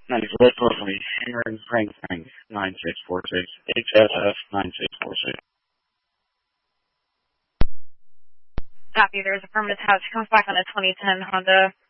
90 Red Buffalo, Henry Frank 9646, HFF 9646. Copy, there's affirmative house. Comes back on a 2010 Honda